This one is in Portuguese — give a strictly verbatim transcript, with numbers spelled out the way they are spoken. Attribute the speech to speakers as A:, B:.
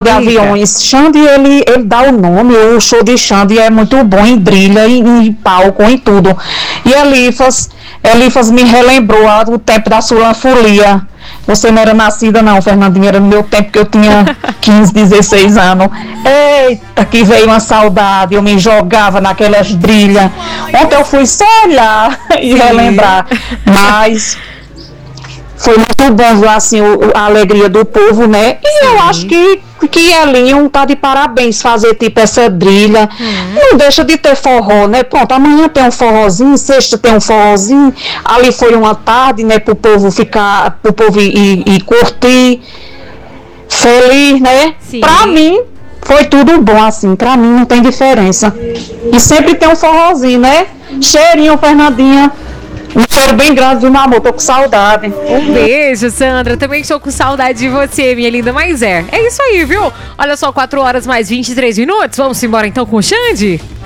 A: Gaviões. Xande, ele, ele dá o nome, o show de Xande é muito bom em brilha, em, em palco, em tudo. E Elifas, Elifas me relembrou a- o tempo da Sulanfolia. Você não era nascida não, Fernandinha, era no meu tempo que eu tinha quinze, dezesseis anos. Eita, que veio uma saudade, eu me jogava naquelas brilhas. Ontem eu fui só olhar e relembrar, mas... Foi muito bom ver assim, o- a alegria do povo, né? E eu acho que, que Elinho tá de parabéns fazer tipo essa brilha. Não deixa de ter forró, né? Pronto, amanhã tem um forrozinho, sexta tem um forrozinho. Ali foi uma tarde, né? Pro povo ficar, pro povo ir, ir- ir curtir, feliz, né?
B: Sim.
A: Pra mim, foi tudo bom, assim. Pra mim não tem diferença. E sempre tem um forrozinho, né? Cheirinho, Fernandinha. Um cheiro bem grande, viu, meu amor? Tô com saudade.
B: Um beijo, Sandra. Também estou com saudade de você, minha linda. Mas é, é isso aí, viu? Olha só, quatro horas mais vinte e três minutos. Vamos embora então com o Xande?